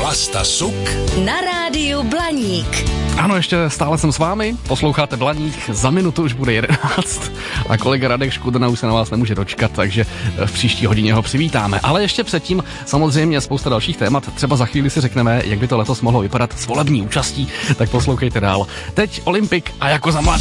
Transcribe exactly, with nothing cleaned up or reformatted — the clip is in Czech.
Vlasta Suk na rádiu Blaník. Ano, ještě stále jsem s vámi, posloucháte Blaník, za minutu už bude jedenáct a kolega Radek Škudrna už se na vás nemůže dočkat, takže v příští hodině ho přivítáme. Ale ještě předtím samozřejmě spousta dalších témat, třeba za chvíli si řekneme, jak by to letos mohlo vypadat s volební účastí, tak poslouchejte dál. Teď Olympik a Jako za mladé.